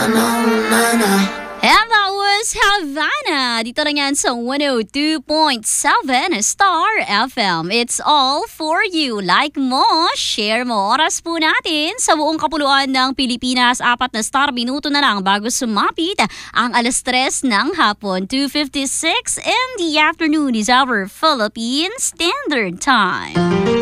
And that was Havana. Dito lang yan sa 102.7 Star FM. It's all for you. Like mo, share mo. Oras po natin sa buong kapuluan ng Pilipinas. 4 na star minuto na lang bago sumapit ang alas 3 ng hapon. 2:56 in the afternoon is our Philippine Standard Time.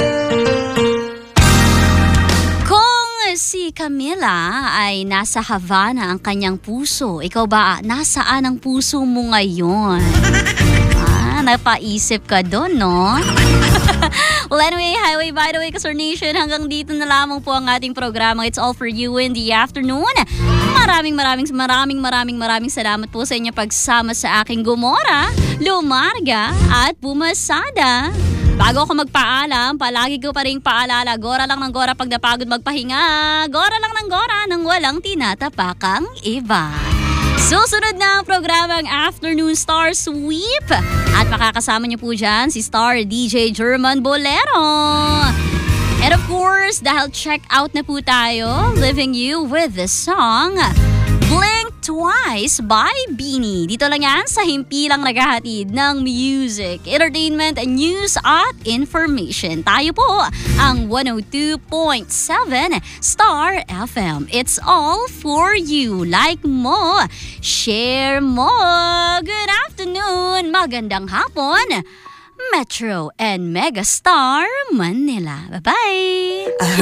Si Camila ay nasa Havana ang kanyang puso. Ikaw ba, nasaan ang puso mo ngayon? Napaisip ka doon, no? Well, anyway, Highway by the way, Kasur Nation, hanggang dito na lamang po ang ating programa. It's all for you in the afternoon. Maraming salamat po sa inyo pagsama sa aking Gomora, Lumarga at Pumasada. Bago ako magpaalam, palagi ko pa rin paalala, gora lang ng gora pag napagod magpahinga. Gora lang ng gora nang walang tinatapakang iba. Susunod na ang programang Afternoon Star Sweep. At makakasama niyo po dyan si Star DJ German Bolero. And of course, dahil check out na po tayo, leaving you with the song Blink Twice by Beanie. Dito lang yan sa himpilang naghahatid ng music, entertainment, news at information. Tayo po ang 102.7 Star FM. It's all for you. Like mo, share mo. Good afternoon, magandang hapon, Metro and Megastar Manila. Bye-bye!